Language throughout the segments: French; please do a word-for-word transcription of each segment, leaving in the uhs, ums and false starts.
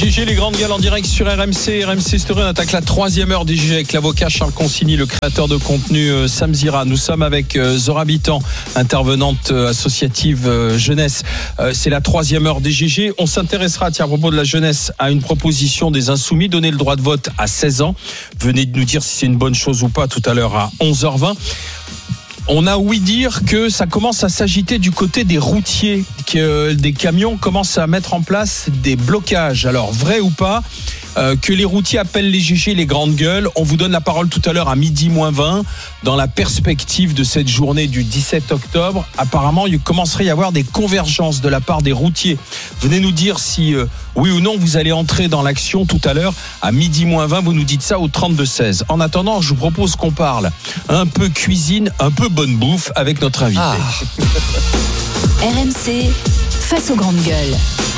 G G, les grandes gueules en direct sur R M C, R M C Story. On attaque la troisième heure des G G avec l'avocat Charles Consigny, le créateur de contenu euh, Sam Zira. Nous sommes avec euh, Zora Bitan, intervenante euh, associative euh, jeunesse. Euh, c'est la troisième heure des G G. On s'intéressera, tiens, à propos de la jeunesse, à une proposition des Insoumis, donner le droit de vote à seize ans. Venez de nous dire si c'est une bonne chose ou pas tout à l'heure à onze heures vingt. On a ouï dire que ça commence à s'agiter du côté des routiers, que des camions commencent à mettre en place des blocages. Alors, vrai ou pas, euh, que les routiers appellent les G G les grandes gueules. On vous donne la parole tout à l'heure à midi moins vingt. Dans la perspective de cette journée du dix-sept octobre, apparemment, il commencerait à y avoir des convergences de la part des routiers. Venez nous dire si, euh, oui ou non, vous allez entrer dans l'action tout à l'heure à midi moins vingt. Vous nous dites ça au trente-deux seize. En attendant, je vous propose qu'on parle un peu cuisine, un peu bonne bouffe avec notre invité. Ah. R M C, face aux grandes gueules.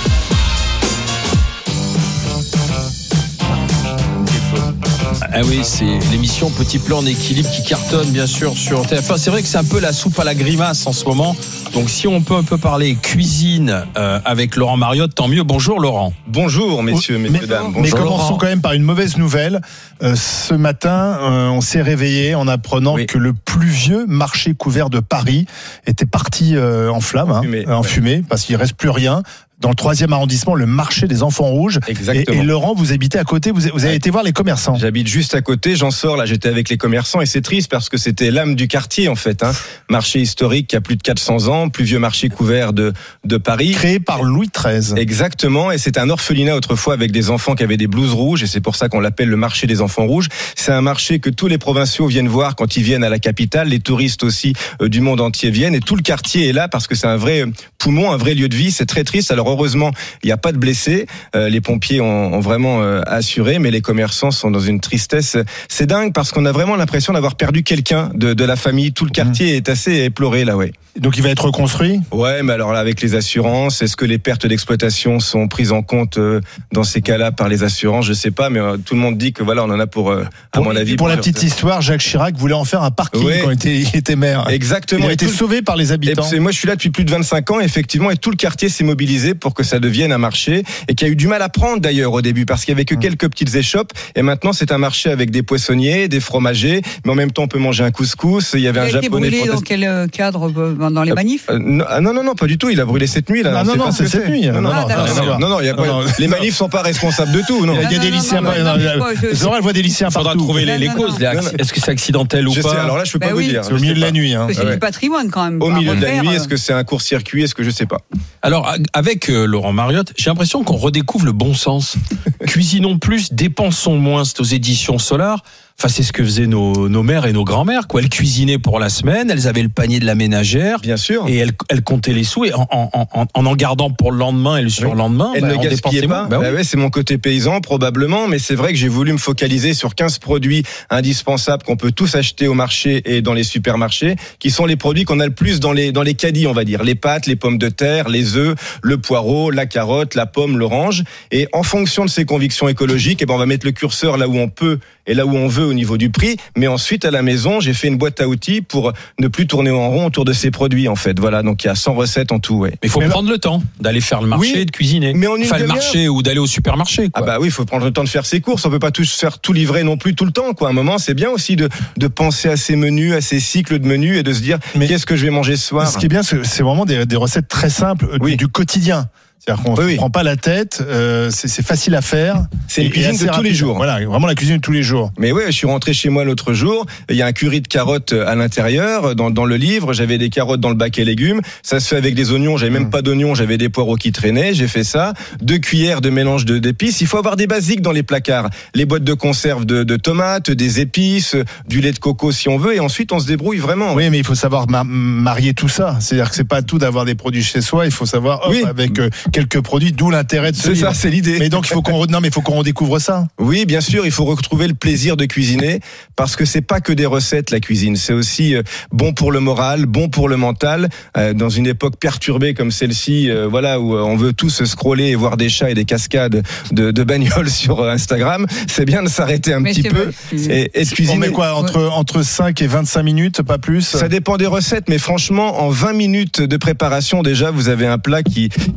Ah oui, c'est l'émission Petit Plan en équilibre qui cartonne bien sûr sur T F un. C'est vrai que c'est un peu la soupe à la grimace en ce moment. Donc si on peut un peu parler cuisine euh, avec Laurent Mariotte, tant mieux. Bonjour Laurent. Bonjour messieurs, mais, messieurs, dames. Bonjour, mais commençons Laurent. quand même par une mauvaise nouvelle. Euh, ce matin, euh, on s'est réveillé en apprenant oui. que le plus vieux marché couvert de Paris était parti euh, en flammes, hein, fumée, en ouais. fumée, parce qu'il ne reste plus rien. Dans le troisième arrondissement, le marché des Enfants Rouges. Exactement. Et, et Laurent, vous habitez à côté, vous, vous avez ouais. été voir les commerçants. J'habite juste à côté, j'en sors, là j'étais avec les commerçants et c'est triste parce que c'était l'âme du quartier en fait. Hein. Marché historique qui a plus de quatre cents ans, plus vieux marché couvert de, de Paris. Créé par Louis treize. Exactement, et c'était un orphelinat autrefois avec des enfants qui avaient des blouses rouges et c'est pour ça qu'on l'appelle le marché des Enfants Rouges. C'est un marché que tous les provinciaux viennent voir quand ils viennent à la capitale, les touristes aussi euh, du monde entier viennent et tout le quartier est là parce que c'est un vrai poumon, un vrai lieu de vie, c'est très triste. Alors heureusement, il n'y a pas de blessés. Euh, les pompiers ont, ont vraiment euh, assuré, mais les commerçants sont dans une tristesse. C'est dingue parce qu'on a vraiment l'impression d'avoir perdu quelqu'un de, de la famille. Tout le quartier mmh. est assez éploré là, ouais. Donc il va être reconstruit ? Ouais, mais alors là, avec les assurances, est-ce que les pertes d'exploitation sont prises en compte euh, dans ces cas-là par les assurances ? Je sais pas, mais euh, tout le monde dit que voilà, on en a pour, euh, à pour mon avis. Pour la petite ça. histoire, Jacques Chirac voulait en faire un parking ouais. quand il était, il était maire. Exactement. Il a été tout... sauvé par les habitants. Et moi, je suis là depuis plus de vingt-cinq ans, effectivement, et tout le quartier s'est mobilisé pour que ça devienne un marché et qui a eu du mal à prendre d'ailleurs au début parce qu'il y avait que quelques petites échoppes et maintenant c'est un marché avec des poissonniers, des fromagers, mais en même temps on peut manger un couscous. Il y avait il un japonais. Il a été brûlé dans quel cadre ? Dans les manifs ? euh, non, non, non, non, pas du tout. Il a brûlé cette nuit là. Ah, non, non, non, c'est cette nuit. Non, non, ah, non, non, non, non, il y a pas. Non, non. Les manifs sont pas responsables de tout. Non. Il y a des lycéens. Zora, elle voit des lycéens partout. Il faudra trouver les, les causes. Est-ce que c'est accidentel ou pas ? Alors là, je peux pas vous dire. C'est au milieu de la nuit. C'est du patrimoine quand même. Au milieu de la nuit, est-ce que c'est un court-circuit ? Est-ce que je sais pas ? Alors avec Laurent Mariotte, j'ai l'impression qu'on redécouvre le bon sens. Cuisinons plus, dépensons moins. C'est aux éditions Solar. Enfin, c'est ce que faisaient nos, nos mères et nos grands-mères, quoi. Elles cuisinaient pour la semaine, elles avaient le panier de la ménagère. Bien sûr. Et elles, elles comptaient les sous, et en, en, en, en en gardant pour le lendemain et le surlendemain. Elles bah, ne gaspillaient pas. Bah, bah ouais. Ouais, c'est mon côté paysan, probablement, mais c'est vrai que j'ai voulu me focaliser sur quinze produits indispensables qu'on peut tous acheter au marché et dans les supermarchés, qui sont les produits qu'on a le plus dans les, dans les caddies, on va dire. Les pâtes, les pommes de terre, les œufs, le poireau, la carotte, la pomme, l'orange. Et en fonction de ces convictions écologiques, eh ben, on va mettre le curseur là où on peut et là où on veut au niveau du prix, mais ensuite à la maison j'ai fait une boîte à outils pour ne plus tourner en rond autour de ces produits en fait. Voilà, donc il y a cent recettes en tout. Ouais. Mais il faut mais prendre là... le temps d'aller faire le marché, oui, et de cuisiner. Mais en une enfin le marché ou d'aller au supermarché. Quoi. Ah bah oui, il faut prendre le temps de faire ses courses. On peut pas tous faire tout livrer non plus tout le temps. Quoi. À un moment, c'est bien aussi de de penser à ses menus, à ses cycles de menus et de se dire mais qu'est-ce que je vais manger ce soir. Ce qui est bien, c'est, c'est vraiment des, des recettes très simples oui. du, du quotidien. C'est-à-dire qu'on ne oui, prend oui. pas la tête, euh, c'est, c'est facile à faire. C'est une cuisine de tous rapide. les jours. Voilà, vraiment la cuisine de tous les jours. Mais ouais, je suis rentré chez moi l'autre jour, il y a un curry de carottes à l'intérieur, dans, dans le livre, j'avais des carottes dans le bac à légumes, ça se fait avec des oignons, j'avais même mmh. pas d'oignons, j'avais des poireaux qui traînaient, j'ai fait ça, deux cuillères de mélange de, d'épices, il faut avoir des basiques dans les placards, les boîtes de conserve de, de tomates, des épices, du lait de coco si on veut, et ensuite on se débrouille vraiment. Oui, mais il faut savoir ma- marier tout ça, c'est-à-dire que c'est pas tout d'avoir des produits chez soi, il faut savoir, hop, oui. avec euh, quelques produits, d'où l'intérêt de ce c'est livre. ça, c'est l'idée. Mais donc il faut qu'on non mais il faut qu'on redécouvre ça. Oui, bien sûr, il faut retrouver le plaisir de cuisiner parce que c'est pas que des recettes la cuisine, c'est aussi bon pour le moral, bon pour le mental. Euh, dans une époque perturbée comme celle-ci, euh, voilà où on veut tous scroller et voir des chats et des cascades de, de bagnoles sur Instagram, c'est bien de s'arrêter un mais petit peu et, et de cuisiner. On met quoi entre ouais. entre cinq et vingt-cinq minutes, pas plus. Ça dépend des recettes, mais franchement, en vingt minutes de préparation déjà, vous avez un plat qui qui qui,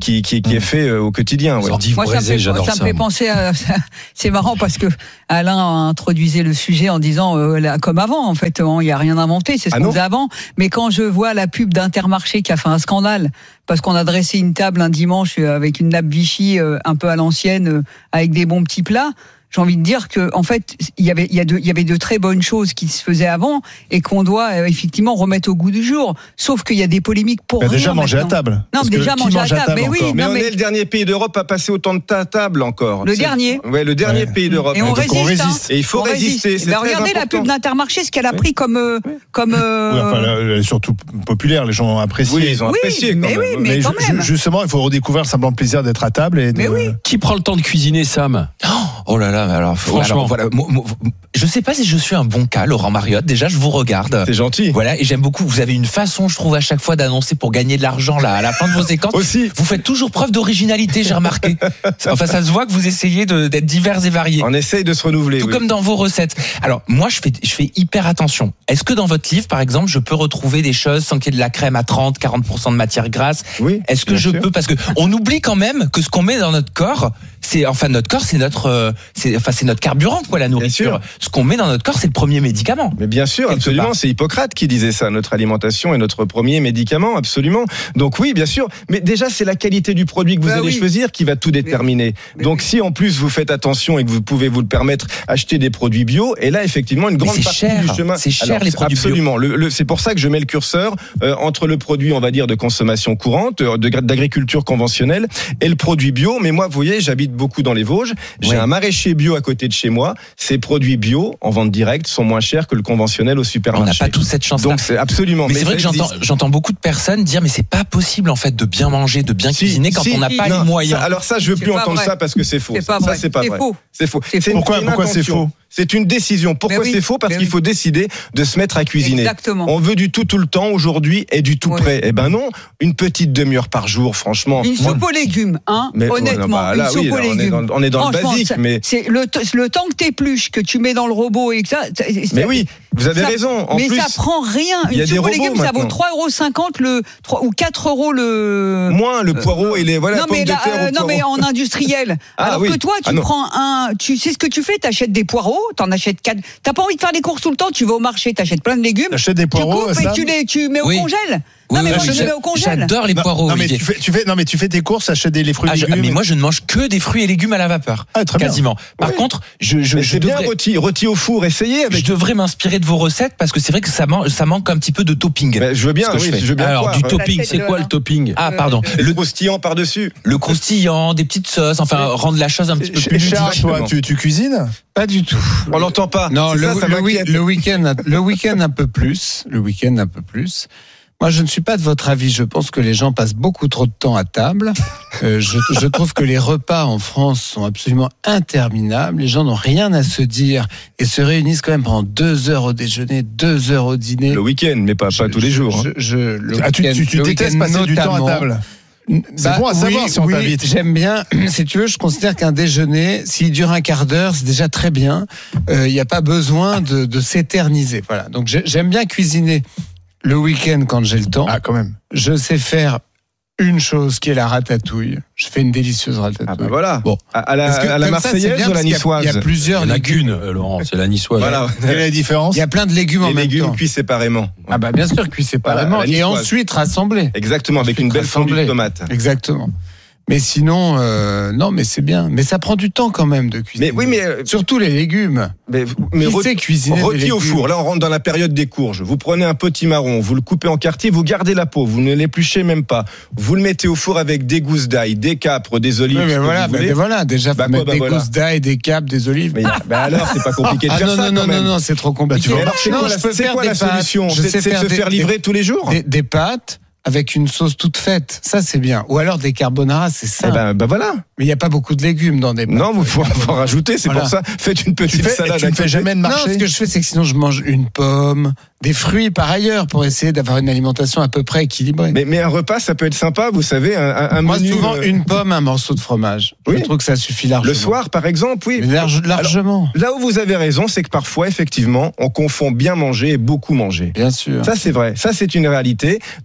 qui est fait au quotidien. Ouais. Moi, ça me, fait, ça me fait penser à. C'est marrant parce que Alain introduisait le sujet en disant euh, là, comme avant, en fait, il n'y a rien inventé, c'est ce ah qu'on faisait avant. Mais quand je vois la pub d'Intermarché qui a fait un scandale, parce qu'on a dressé une table un dimanche avec une nappe Vichy euh, un peu à l'ancienne, euh, avec des bons petits plats. J'ai envie de dire que, en fait, il y avait, il y a de, il y avait de très bonnes choses qui se faisaient avant et qu'on doit euh, effectivement remettre au goût du jour. Sauf qu'il y a des polémiques pour bah rien. Déjà manger maintenant. à table. Non, mais déjà manger à table. table. Mais oui, mais non, on mais... est le dernier pays d'Europe à passer autant de ta table encore. Le c'est... dernier. Ouais, le dernier ouais. pays d'Europe. Et on résiste, on résiste. Hein. Et il faut on résister. Résiste. Bah, regardez important. la pub d'Intermarché, ce qu'elle a pris comme, euh, comme. Euh... Oui, enfin, elle est surtout populaire. Les gens ont apprécié. Oui, ils ont oui, apprécié. Mais quand oui, même. mais, mais quand ju- même. Justement, il faut redécouvrir le simplement plaisir d'être à table et. De... Mais oui. Qui prend le temps de cuisiner, Sam? Oh là là, alors franchement, alors, voilà. Moi, moi, je sais pas si je suis un bon cas, Laurent Mariotte. Déjà, je vous regarde. C'est gentil. Voilà, et j'aime beaucoup. Vous avez une façon, je trouve, à chaque fois d'annoncer pour gagner de l'argent là à la fin de vos séquences. Aussi. Vous faites toujours preuve d'originalité, j'ai remarqué. Enfin, ça se voit que vous essayez de, d'être divers et variés. On essaye de se renouveler. Tout oui. comme dans vos recettes. Alors, moi, je fais, je fais hyper attention. Est-ce que dans votre livre, par exemple, je peux retrouver des choses sans qu'il y ait de la crème à trente, quarante pour cent de matière grasse? Oui. Est-ce que je sûr. peux, parce que on oublie quand même que ce qu'on met dans notre corps, c'est, enfin, notre corps, c'est notre, euh, c'est, enfin, c'est notre carburant, quoi, la nourriture. Ce qu'on met dans notre corps, c'est le premier médicament. Mais bien sûr, Quelque absolument. part. C'est Hippocrate qui disait ça. Notre alimentation est notre premier médicament, absolument. Donc oui, bien sûr. Mais déjà, c'est la qualité du produit que vous bah allez oui. choisir qui va tout déterminer. Mais Donc oui. si en plus vous faites attention et que vous pouvez vous le permettre, acheter des produits bio, et là effectivement une grande c'est partie cher. du chemin. C'est cher Alors, les produits absolument. Le, le, c'est pour ça que je mets le curseur euh, entre le produit, on va dire, de consommation courante, euh, de, d'agriculture conventionnelle, et le produit bio. Mais moi, vous voyez, j'habite beaucoup dans les Vosges. J'ai Ouais. un maraîcher bio à côté de chez moi. Ces produits bio en vente directe sont moins chers que le conventionnel au On supermarché. n'a pas tous cette chance-là. Donc c'est absolument. Mais, mais c'est vrai ça que j'entends, existe. j'entends beaucoup de personnes dire mais c'est pas possible en fait de bien manger, de bien Si, cuisiner quand si, on n'a pas non, les moyens. Ça, alors ça, je veux C'est plus pas entendre vrai. ça parce que c'est faux. C'est pas ça, vrai. c'est pas C'est vrai. faux. C'est faux. C'est C'est faux. une- Pourquoi- une pourquoi c'est intention. faux C'est une décision. Pourquoi Mais oui, c'est faux? Parce mais qu'il oui. faut décider de se mettre à cuisiner. Exactement. On veut du tout tout le temps aujourd'hui et du tout Oui. prêt. Eh ben non, une petite demi-heure par jour, franchement. Une Moi- soupe aux légumes, hein, Mais- honnêtement, bah, là, une soupe oui, aux là, on est légumes. dans- on est dans le Franchement, basique, ça- mais- c'est le, t- le temps que t'épluches, que tu mets dans le robot et que ça. c'est- Mais oui, vous avez ça- raison. En mais plus, ça prend rien. il y a Une des soupe aux robots légumes, ça vaut maintenant. trois euros cinquante le trois ou quatre euros le. moins le poireau et les voilà non pommes mais, de là, terre euh, au non mais poireau. en industriel. Ah, Alors oui. que toi tu Ah, non. prends un, tu sais ce que tu fais, t'achètes des poireaux, t'en achètes quatre. T'as pas envie de faire les courses tout le temps, tu vas au marché, t'achètes plein de légumes. T'achètes des Tu poireaux, coupes et ça tu les, tu mets au Oui. congèle. Oui, non mais oui, moi je oui, les mets au congèle. J'adore les Non, poireaux. non, mais Olivier. tu fais, tu fais, non mais tu fais tes courses, achètes des les fruits Ah, et je- légumes. mais moi je ne mange que des fruits et légumes à la vapeur. Ah, très bien. Quasiment. Par Oui. contre, je, je, Mais je c'est bien devrais, rôti, rôti au four, essayez je avec. devrais m'inspirer de vos recettes parce que c'est vrai que ça, man- ça manque un petit peu de topping. Mais je veux bien, Ce que je oui, fais. je veux bien Alors, croire, du hein. topping, La c'est tête quoi de- le topping? Ah pardon, Le le, croustillant par-dessus. le croustillant, des petites sauces, enfin rendre la chose un petit peu Ch- plus Charles, ludique. toi, tu, tu cuisines? Pas du tout. On l'entend pas. Non, C'est le, ça, ça le, week- m'inquiète. le week-end, le week-end un peu plus. Le week-end un peu plus. Moi, je ne suis pas de votre avis. Je pense que les gens passent beaucoup trop de temps à table. Euh, je, je trouve que les repas en France sont absolument interminables. Les gens n'ont rien à se dire et se réunissent quand même pendant deux heures au déjeuner, deux heures au dîner. Le week-end, mais pas, pas tous les jours. hein. Je, je, le Ah, tu week-end- tu, tu le détestes week-end passer du temps à notamment. table. C'est Bah, bon à savoir oui, si on oui, t'invite. J'aime bien. Si tu veux, je considère qu'un déjeuner, s'il dure un quart d'heure, c'est déjà très bien. Il euh, n'y a pas besoin de, de s'éterniser. Voilà. Donc j'ai- j'aime bien cuisiner le week-end quand j'ai le temps. Ah, quand même. Je sais faire une chose qui est la ratatouille. Je fais une délicieuse ratatouille. Ah bah voilà. Bon. À, à la, Parce que à la comme ça, c'est marseillaise bien ou à la parce qu'il y a- niçoise? Il y a plusieurs Il y en a légumes. qu'une, euh, Laurent, c'est la niçoise. Voilà. Quelle est la différence? Il y a plein de légumes en Les même légumes temps. cuits séparément. Ah bah bien sûr, cuits séparément. Voilà, la et niçoise. ensuite rassemblés. Exactement, avec Ensuite une belle fondue de rassemblés. tomates. Exactement. Mais sinon, euh, non, mais c'est bien. Mais ça prend du temps quand même de cuisiner. Mais oui, mais, euh, Surtout les légumes. mais, mais Qui rôti- sait cuisiner des rôti au légumes four. Là, on rentre dans la période des courges. Vous prenez un petit marron, vous le coupez en quartiers, vous gardez la peau, vous ne l'épluchez même pas. Vous le mettez au four avec des gousses d'ail, des capres, des olives. Oui, mais ce que voilà, vous bah, voulez. mais voilà, déjà, faut Bah quoi, mettre bah des voilà. gousses d'ail, des capes, des olives. Mais, bah alors, c'est pas compliqué de Ah faire non, ça non, quand non, même. non, non, c'est trop compliqué. Mais alors, c'est Non, quoi je la- peux c'est faire quoi des la pâtes. solution? Je C'est sais c'est de faire se des- faire livrer tous les jours? Des, des pâtes avec une sauce toute faite. Ça, c'est bien. Ou alors des carbonara, c'est Eh simple. ben, bah voilà. Mais il n'y a pas beaucoup de légumes dans des pâtes. Non, vous pouvez en rajouter, c'est Voilà. pour ça. Faites une Tu petite fais, salade. tu à ne fais côté. jamais de Non, marché? ce que je fais, c'est que sinon je mange une pomme, des fruits par ailleurs pour essayer d'avoir une alimentation à peu près équilibrée. Mais, mais un repas, ça peut être sympa, vous savez, un, un un Moi, menu. souvent, euh, une pomme, un morceau de fromage. Oui. Je trouve que ça suffit largement. Le soir, par exemple, oui. Mais large- largement. Là où vous avez raison, c'est que parfois, effectivement, on confond bien manger et beaucoup manger. Bien sûr. Ça, c'est vrai. Ça, c'est une réalité. Donc, il faut Mais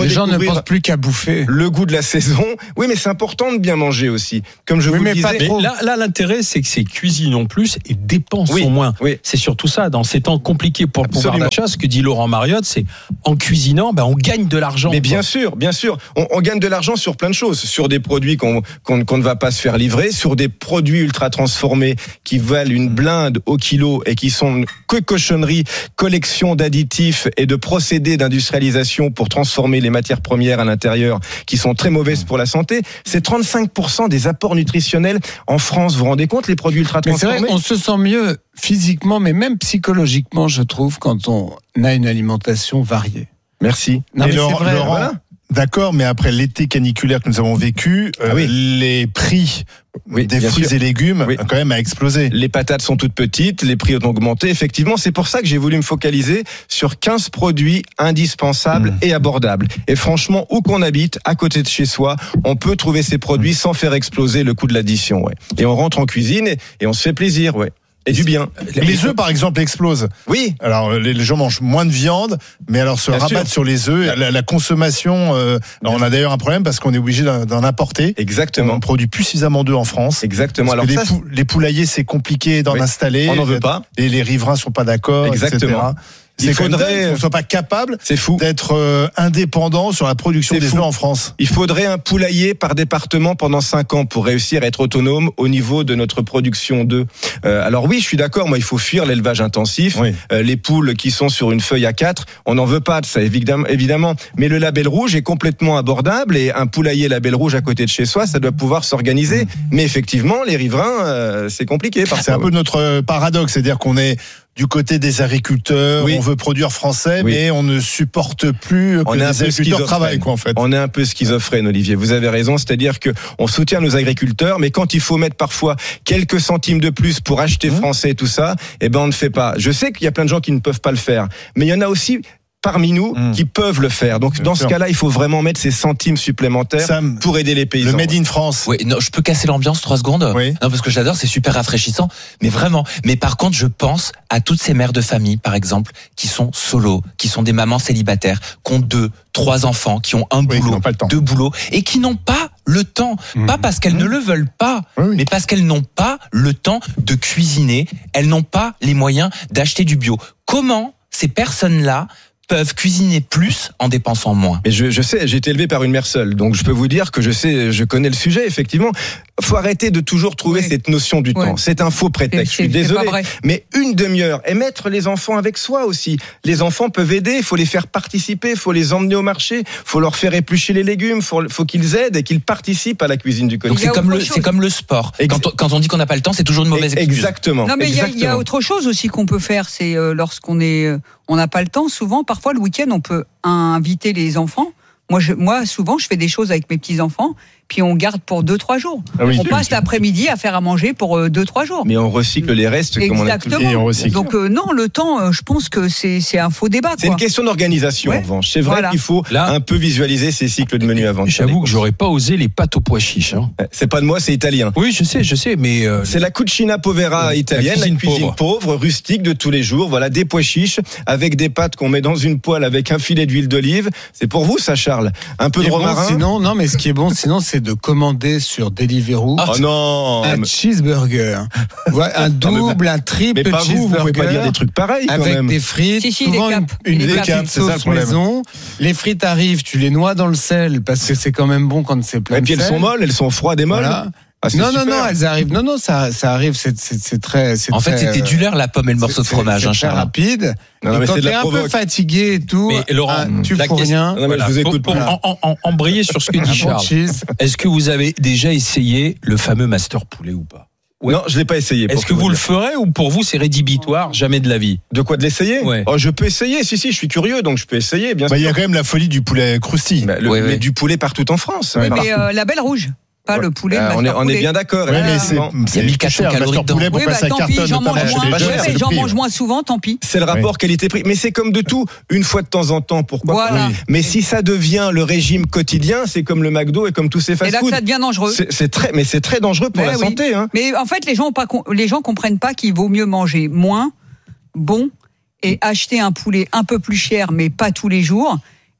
Les gens ne pensent plus qu'à bouffer. Le goût de la saison. Oui, mais c'est important de bien manger aussi. Comme je oui, vous mais le disais. pas trop. Mais là, là, l'intérêt, c'est que c'est cuisinons plus et dépensons Oui, moins. oui. C'est surtout ça. Dans ces temps compliqués pour le Absolument. pouvoir d'achat, ce que dit Laurent Mariotte, c'est en cuisinant, ben, on gagne de l'argent. Mais quoi. bien sûr, bien sûr. On, on gagne de l'argent sur plein de choses. Sur des produits qu'on, qu'on, qu'on ne va pas se faire livrer, sur des produits ultra transformés qui valent une blinde au kilo et qui sont que cochonneries, collection d'additifs et de procédés d'industrialisation pour transformer les matières premières à l'intérieur qui sont très mauvaises pour la santé. C'est trente-cinq pour cent des apports nutritionnels en France. Vous vous rendez compte, les produits ultra Mais c'est transformés? vrai, on se sent mieux physiquement, mais même psychologiquement, je trouve, quand on a une alimentation variée. Merci. Non, Mais mais Laurent- c'est vrai. Laurent, Voilà. D'accord, mais après l'été caniculaire que nous avons vécu, euh, Ah oui. les prix Oui, des bien fruits sûr. et légumes Oui. ont quand même a explosé. Les patates sont toutes petites, les prix ont augmenté. Effectivement, c'est pour ça que j'ai voulu me focaliser sur quinze produits indispensables Mmh. et abordables. Et franchement, où qu'on habite, à côté de chez soi, on peut trouver ces produits sans faire exploser le coût de l'addition. Ouais. Et on rentre en cuisine et, et on se fait plaisir. Ouais. Et du bien. Les œufs, par exemple, explosent. Oui. Alors, les les gens mangent moins de viande, mais alors se Bien rabattent sûr. sur les œufs. La, la consommation, euh, alors on a d'ailleurs un problème parce qu'on est obligé d'en, d'en apporter. Exactement. On produit plus suffisamment d'œufs en France. Exactement. Parce Alors que les, ça, pou- les poulaillers, c'est compliqué d'en Oui. installer. on n'en veut pas. Et les riverains sont pas d'accord, Exactement. et cetera. Il C'est quand même faudrait- dingue qu'on soit pas capable C'est fou. d'être euh, indépendant sur la production C'est des fou. œufs en France. Il faudrait un poulailler par département pendant cinq ans pour réussir à être autonome au niveau de notre production d'œufs. Euh, alors oui, je suis d'accord, moi il faut fuir l'élevage intensif. Oui. Euh, les poules qui sont sur une feuille à quatre, on n'en veut pas de ça évidemment, évidemment. Mais le label rouge est complètement abordable et un poulailler label rouge à côté de chez soi, ça doit pouvoir s'organiser. Mais effectivement, les riverains, euh, c'est compliqué parfois. C'est un peu notre euh, paradoxe, c'est-à-dire qu'on est du côté des agriculteurs, Oui. on veut produire français, Oui. mais on ne supporte plus que On est un les peu agriculteurs schizophrène. travaillent, quoi, en fait. On est un peu schizophrène, Olivier. Vous avez raison. C'est-à-dire que on soutient nos agriculteurs, mais quand il faut mettre parfois quelques centimes de plus pour acheter Mmh. français et tout ça, eh ben, on ne fait pas. Je sais qu'il y a plein de gens qui ne peuvent pas le faire, mais il y en a aussi parmi nous Mmh. qui peuvent le faire. Donc, Bien dans sûr. ce cas-là, il faut vraiment mettre ces centimes supplémentaires Sam, pour aider les paysans. le Made in France. Oui, non, je peux casser l'ambiance trois secondes. Oui. Non, parce que j'adore, c'est super rafraîchissant. Mais vraiment. Mais par contre, je pense à toutes ces mères de famille, par exemple, qui sont solo, qui sont des mamans célibataires, qui ont deux, trois enfants, qui ont un Oui, qui boulot, n'ont pas le temps. deux boulots, et qui n'ont pas le temps. Mmh. Pas parce qu'elles Mmh. ne le veulent pas, Oui, oui. mais parce qu'elles n'ont pas le temps de cuisiner. Elles n'ont pas les moyens d'acheter du bio. Comment ces personnes-là peuvent cuisiner plus en dépensant moins? Mais je, je sais, j'ai été élevé par une mère seule, donc je peux vous dire que je sais, je connais le sujet, effectivement. Faut arrêter de toujours trouver Oui. cette notion du Oui. temps. C'est un faux prétexte. Je suis C'est- c'est désolé. pas vrai. Mais une demi-heure et mettre les enfants avec soi aussi. Les enfants peuvent aider. Il faut les faire participer. Il faut les emmener au marché. Il faut leur faire éplucher les légumes. Il faut, faut qu'ils aident et qu'ils participent à la cuisine du Donc quotidien. c'est y a comme le, autre chose. c'est comme le sport. Ex- Quand on, quand on dit qu'on n'a pas le temps, c'est toujours une mauvaise excuse. Exactement. Non, mais il y, a- il y a Exactement. autre chose aussi qu'on peut faire, c'est euh, lorsqu'on est, euh, on n'a pas le temps. Souvent, parfois le week-end, on peut inviter les enfants. Moi, je, moi, souvent, je fais des choses avec mes petits enfants, puis on garde pour deux, trois jours. Ah oui, on tu- passe l'après-midi à faire à manger pour euh, deux, trois jours. Mais on recycle les restes comme on a Exactement. toujours. Et on recycle. Donc euh, non, le temps, euh, je pense que c'est c'est un faux débat. C'est Quoi. une question d'organisation, Ouais. en revanche. C'est vrai Voilà. qu'il faut Là- un peu visualiser ces cycles de menus avant. de faire J'avoue des que j'aurais pas osé les pâtes aux pois chiches. Hein. courses. C'est pas de moi, c'est italien. Oui, je sais, je sais, mais euh, C'est la cucina povera Ouais, italienne, la la cuisine cuisine, pauvre. rustique de tous les jours. Voilà, des pois chiches avec des pâtes qu'on met dans une poêle avec un filet d'huile d'olive. C'est pour vous, ça, Charles. Un peu Ce de qui est bon, romarin. sinon, non, mais ce qui est bon, sinon, c'est de commander sur Deliveroo Oh non. un mais- cheeseburger. Voilà, un double, un triple Mais pas vous, vous cheeseburger. pouvez pas dire des trucs pareils quand avec même. des frites, Si, si, souvent les une, capes. une Les petite capes, c'est ça le sauce problème. maison. Les frites arrivent, tu les noies dans le sel parce que c'est quand même bon quand c'est plein Et de puis elles sel. sont molles, elles sont froides et molles. Voilà. Ah, c'est non, non, super. non, elles arrivent. Non, non, ça, ça arrive. C'est, c'est, c'est très. C'est En fait, très, c'était du leurre, la pomme et le morceau de c'est- fromage, c'est hein, très Charles. rapide. Non, non, et mais quand c'est de t'es la un peu provoque. fatigué et tout, Mais Laurent, ah, tu la fous question- rien. Non, mais voilà, je vous pour, écoute pour pas. en, en- en- embrayer sur ce que dit Un bon Charles. cheese. Est-ce que vous avez déjà essayé le fameux master poulet ou pas? Non, je l'ai pas essayé. pour Est-ce que tout vous le dire. ferez ou pour vous c'est rédhibitoire, jamais de la vie? De quoi de l'essayer Ouais. Oh, je peux essayer. Si, si, je suis curieux, donc je peux essayer, bien Bah, il y sûr. a quand même la folie du poulet croustille. Bah, le- Ouais, mais ouais. du poulet partout en France. Oui, Partout. mais euh, la belle rouge, pas le poulet. Ah, le on, est, master on est poulet. bien d'accord. Ouais, mais c'est, effectivement. c'est mille quatre cents cher. calories Master dedans. poulet, Oui, pourquoi bah, ça tant cartonne pis, j'en mange notamment chez moins. les pas jeunes, cher, c'est le J'en prix. mange moins souvent, tant pis. C'est le rapport qualité-prix. Mais c'est comme de tout, une fois de temps en temps, pourquoi pas. Voilà. Oui. Mais si ça devient le régime quotidien, c'est comme le McDo et comme tous ces Et là, que fast-foods. ça devient dangereux. C'est, c'est très, mais c'est très dangereux pour Mais la oui. santé. Hein. Mais en fait, les gens, ont pas, com- les gens comprennent pas qu'il vaut mieux manger moins, bon, et acheter un poulet un peu plus cher, mais pas tous les jours,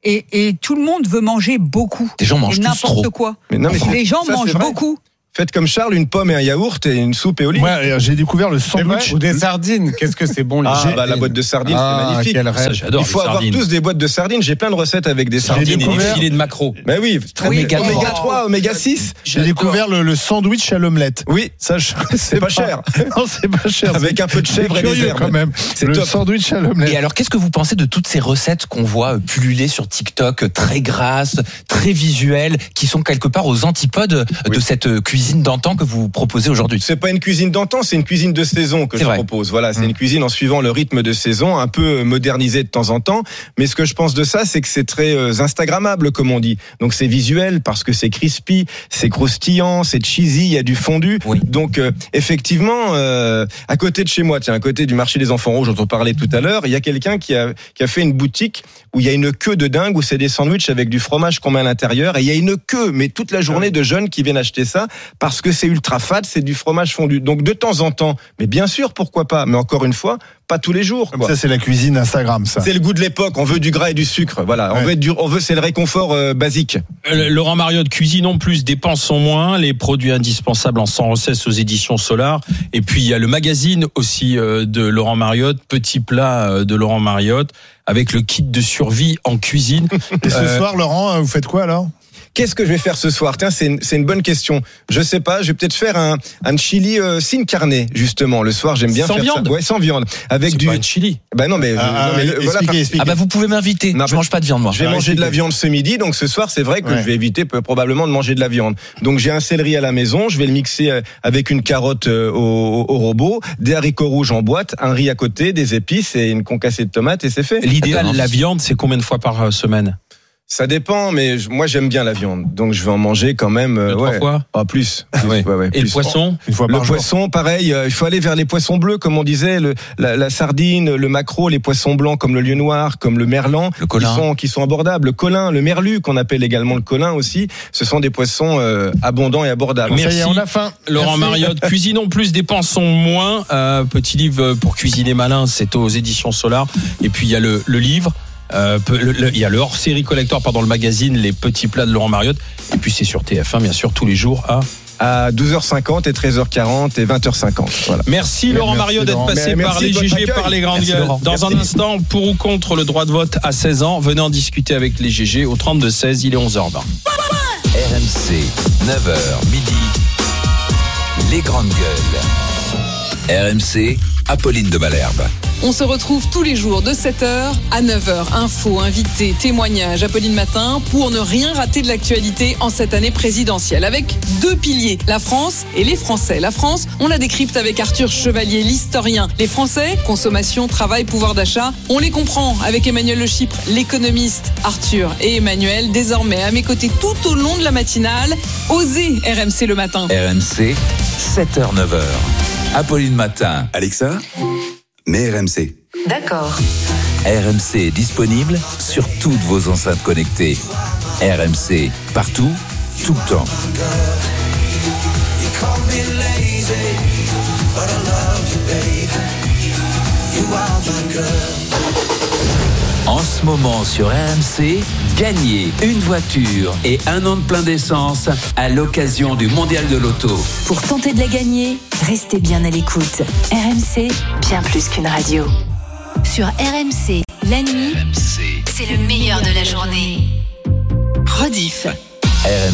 et, et tout le monde veut manger beaucoup. Les gens mangent et tous n'importe trop. quoi. Mais non, mais les gens ça, mangent beaucoup. Faites comme Charles, une pomme et un yaourt et une soupe et olive. Ouais, j'ai découvert le sandwich. Ou des sardines. Qu'est-ce que c'est bon les Ah, sardines. bah, la boîte de sardines, Ah, c'est magnifique. quel rêve. Ça, j'adore. Il faut les avoir sardines. tous des boîtes de sardines. J'ai plein de recettes avec des Sardines sardines. et des découvert- filets de maquereau. Ben oui, très Oui, bien. oméga Oméga trois, oméga six. J'ai découvert le, le sandwich à l'omelette. Oui, Ça, je- c'est pas cher. Non, c'est pas cher. Avec un peu de C'est chèvre et des curieux herbes. quand même. C'est Le top. sandwich à l'omelette. Et alors, qu'est-ce que vous pensez de toutes ces recettes qu'on voit euh, pulluler sur TikTok, euh, très grasses, très visuelles, qui sont quelque part aux antipodes Oui. de cette euh, cuisine d'antan que vous proposez aujourd'hui? C'est pas une cuisine d'antan, c'est une cuisine de saison que C'est je vrai. propose. Voilà, c'est Mmh. une cuisine en suivant le rythme de saison, un peu modernisée de temps en temps. Mais ce que je pense de ça, c'est que c'est très euh, instagrammable, comme on dit. Donc c'est visuel parce que c'est crispy, c'est croustillant, c'est cheesy, il y a du fondu. Oui. Donc euh, effectivement, euh, à côté de chez moi, tiens, à côté du marché des enfants rouges dont on parlait tout à l'heure, il y a quelqu'un qui a qui a fait une boutique où il y a une queue de dingue, où c'est des sandwichs avec du fromage qu'on met à l'intérieur, et il y a une queue, mais toute la journée de jeunes qui viennent acheter ça parce que c'est ultra fade, c'est du fromage fondu. Donc de temps en temps, mais bien sûr, pourquoi pas, mais encore une fois, pas tous les jours. Quoi. Ça, c'est la cuisine Instagram, ça. C'est le goût de l'époque. On veut du gras et du sucre. Voilà. On Ouais. veut être du, on veut, c'est le réconfort euh, basique. Euh, Laurent Mariotte, cuisinons plus, dépensons moins, les produits indispensables en cent recettes aux éditions Solar. Et puis il y a le magazine aussi euh, de Laurent Mariotte, Petit plat euh, de Laurent Mariotte, avec le kit de survie en cuisine. Et ce Euh, soir, Laurent, vous faites quoi alors? Qu'est-ce que je vais faire ce soir? Tiens, c'est une, c'est une bonne question. Je sais pas. Je vais peut-être faire un, un chili euh, sin carne justement. Le soir, j'aime bien Sans faire viande ça. Ouais, sans viande, avec C'est du. pas un chili. Ben non, mais, Ah, non, mais le- expliquez, voilà. par- expliquez. Ah bah vous pouvez m'inviter. Non, Je mange pas de viande moi. Je vais Alors, manger de la expliquez. viande ce midi, donc ce soir, c'est vrai que Ouais. je vais éviter peu- probablement de manger de la viande. Donc j'ai un céleri à la maison, je vais le mixer euh, avec une carotte euh, au, au robot, des haricots rouges en boîte, un riz à côté, des épices et une concassée de tomates et c'est fait. L'idéal, Attends, la viande, c'est combien de fois par euh, semaine? Ça dépend, mais je- moi j'aime bien la viande, donc je vais en manger quand même. euh, Deux, trois ouais. fois Ah, plus. plus, Ouais. ouais, ouais, Et le plus. poisson? Une fois Le par jour. poisson, pareil, euh, il faut aller vers les poissons bleus, comme on disait, le, la, la sardine, le maquereau, les poissons blancs comme le lieu noir, comme le merlan, Le qui colin. sont, qui sont abordables. Le colin, le merlu, qu'on appelle également le colin aussi, ce sont des poissons euh, abondants et abordables. Merci. Ça y est, on a faim. Laurent Merci. Mariotte, cuisinons plus, dépensons moins. Euh, petit livre pour cuisiner malin, c'est aux éditions Solar. Et puis il y a le, le livre. Euh, peu- le- le- il y a le hors-série collector, pardon, le magazine, les petits plats de Laurent Mariotte. Et puis c'est sur T F un, bien sûr, tous les jours à. À douze heures cinquante et treize heures quarante et vingt heures cinquante. Voilà. Merci Laurent Merci, Mariotte d'être Laurent. passé Mais par merci les de votre G G, accueil. par les grandes Merci, gueules. Laurent. Dans Merci. un instant, pour ou contre le droit de vote à seize ans, venez en discuter avec les G G au trente-deux seize, il est onze heures vingt. R M C, neuf heures midi, les grandes gueules. R M C, Apolline de Malherbe. On se retrouve tous les jours de sept heures à neuf heures. Infos, invités, témoignages, Apolline Matin pour ne rien rater de l'actualité en cette année présidentielle. Avec deux piliers, la France et les Français. La France, on la décrypte avec Arthur Chevalier, l'historien. Les Français, consommation, travail, pouvoir d'achat, on les comprend avec Emmanuel Le Chypre, l'économiste. Arthur et Emmanuel, désormais à mes côtés tout au long de la matinale. Osez R M C le matin. R M C, sept heures neuf heures. Apolline Matin. Alexa, mets R M C. D'accord. R M C est disponible sur toutes vos enceintes connectées. R M C, partout, tout le temps. En ce moment sur R M C, gagnez une voiture et un an de plein d'essence à l'occasion du Mondial de l'Auto. Pour tenter de la gagner, restez bien à l'écoute. R M C, bien plus qu'une radio. Sur R M C, la nuit, c'est le meilleur de la journée. Rediff. R M C.